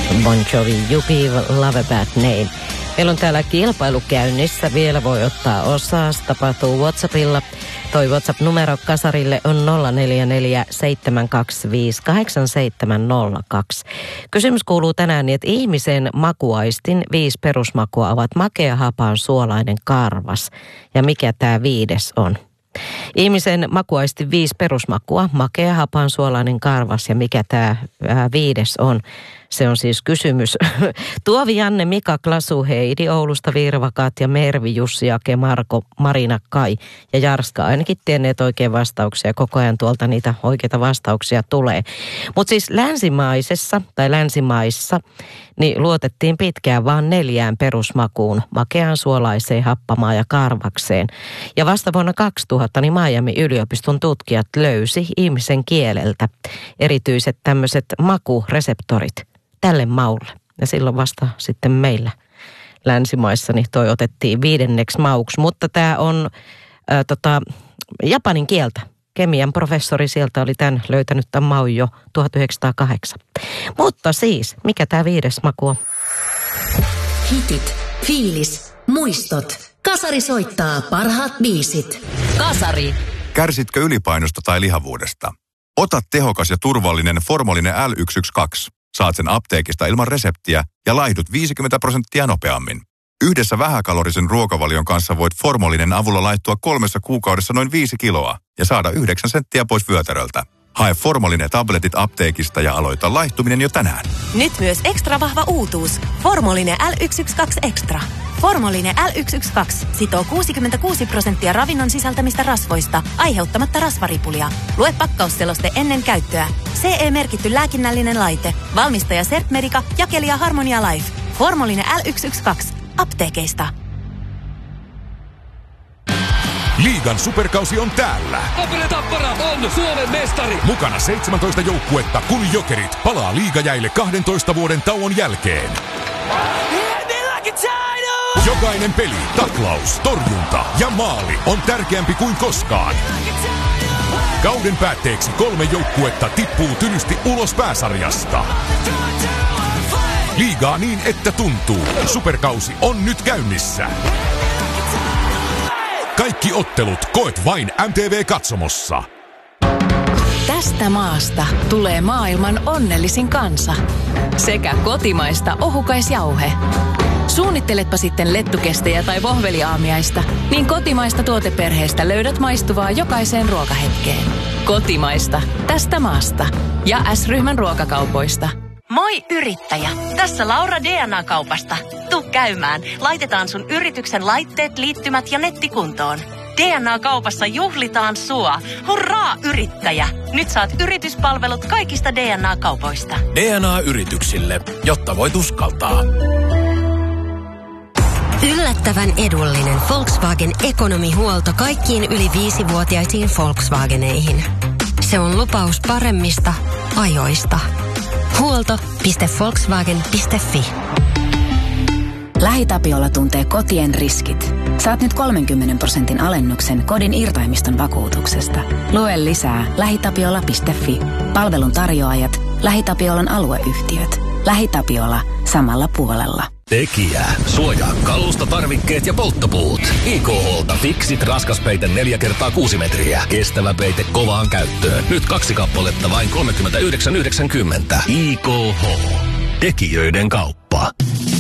Bon Jovi, You Give Love a Bad Name. Meillä on täällä kilpailu käynnissä. Vielä voi ottaa osaa. Se tapahtuu WhatsAppilla. Toi WhatsApp-numero kasarille on 0447258702. Kysymys kuuluu tänään niin, että ihmisen makuaistin 5 perusmakua ovat makea, hapan, suolainen, karvas. Ja mikä tämä 5. on? Ihmisen makuaistin 5 perusmakua, makea, hapan, suolainen, karvas ja mikä tämä 5. on? Se on siis kysymys. Tuovi, Janne, Mika, Klasu, Heidi, Oulusta, Virva, Katja, Mervi, Jussi, Ake, Marko, Marina, Kai ja Jarska. Ainakin tienneet oikein vastauksia. Koko ajan tuolta niitä oikeita vastauksia tulee. Mutta siis länsimaissa niin luotettiin pitkään vaan 4 perusmakuun. Makeaan, suolaiseen, happamaan ja karvakseen. Ja vasta vuonna 2000 niin Miami-yliopiston tutkijat löysi ihmisen kieleltä erityiset tämmöiset makureseptorit tälle maulle. Ja silloin vasta sitten meillä länsimaissa niin toi otettiin 5. mauksi. Mutta tämä on japanin kieltä. Kemian professori sieltä oli tämän löytänyt tämän maun jo 1908. Mutta siis, mikä tämä 5. maku on? Hitit, fiilis, muistot. Kasari soittaa parhaat biisit. Kasari. Kärsitkö ylipainosta tai lihavuudesta? Ota tehokas ja turvallinen Formolinen L112. Saat sen apteekista ilman reseptiä ja laihdut 50% nopeammin. Yhdessä vähäkalorisen ruokavalion kanssa voit Formolinen avulla laihtua 3 kuukaudessa noin 5 kiloa ja saada 9 senttiä pois vyötäröltä. Hae Formolinen tabletit apteekista ja aloita laihtuminen jo tänään. Nyt myös ekstra vahva uutuus. Formolinen L112 Extra. Formolinen L112 sitoo 66% ravinnon sisältämistä rasvoista, aiheuttamatta rasvaripulia. Lue pakkausseloste ennen käyttöä. CE-merkitty lääkinnällinen laite. Valmistaja Sertmedica, jakelija Harmonia Life. Formolinen L112. Apteekeista. Liigan superkausi on täällä. Opel Tappara on Suomen mestari. Mukana 17 joukkuetta, kun Jokerit palaa liigajäille 12 vuoden tauon jälkeen. Jokainen peli, taklaus, torjunta ja maali on tärkeämpi kuin koskaan. Kauden päätteeksi 3 joukkuetta tippuu tylysti ulos pääsarjasta. Liigaa niin, että tuntuu. Superkausi on nyt käynnissä. Kaikki ottelut koet vain MTV-katsomossa. Tästä maasta tulee maailman onnellisin kansa. Sekä kotimaista ohukaisjauhe. Suunnitteletpa sitten lettukestejä tai vohveliaamiaista, niin kotimaista tuoteperheestä löydät maistuvaa jokaiseen ruokahetkeen. Kotimaista tästä maasta ja S-ryhmän ruokakaupoista. Moi yrittäjä! Tässä Laura DNA-kaupasta. Tuu käymään. Laitetaan sun yrityksen laitteet, liittymät ja netti kuntoon. DNA-kaupassa juhlitaan sua. Hurraa yrittäjä! Nyt saat yrityspalvelut kaikista DNA-kaupoista. DNA-yrityksille, jotta voit uskaltaa. Yllättävän edullinen Volkswagen ekonomihuolto kaikkiin yli 5-vuotiaisiin Volkswageneihin. Se on lupaus paremmista ajoista. Huolto.volkswagen.fi. LähiTapiola tuntee kotien riskit. Saat nyt 30% alennuksen kodin irtaimiston vakuutuksesta. Lue lisää LähiTapiola.fi. Palvelun tarjoajat, LähiTapiolan alueyhtiöt. LähiTapiola samalla puolella. Tekijä. Suojaa kalusta, tarvikkeet ja polttopuut. IKH:lta Fixit raskaspeite 4x6 metriä. Kestävä peite kovaan käyttöön. Nyt 2 kappaletta vain 39,90. IKH. Tekijöiden kauppa.